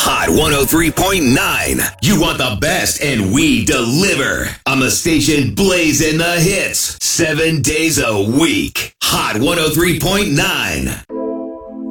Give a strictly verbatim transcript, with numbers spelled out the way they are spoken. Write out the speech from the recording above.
Hot one oh three point nine. You want the best and we deliver. On the station blazing the hits. Seven days a week. Hot one oh three point nine.